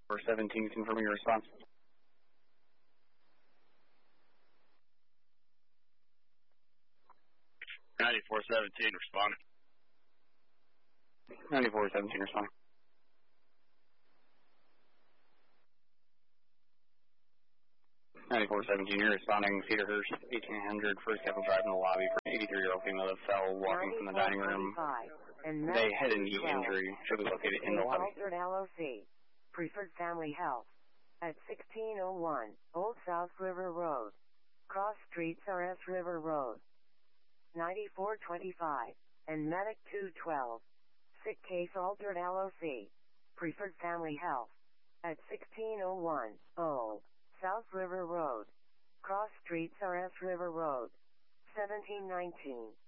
417, confirming your response. 9417, responding. 9417, responding. 9417, you're responding. Cedarhurst, 1800 First Capital Drive in the lobby for an 83-year-old female that fell walking from the dining room. They had a knee injury. Should be located in the lobby. Altered LOC. Preferred Family Health. At 1601 Old South River Road. Cross Streets RS River Road. 9425. And Medic 212. Sick case altered LOC. Preferred Family Health. At 1601 Old South River Road. Cross Streets RS River Road. 1719.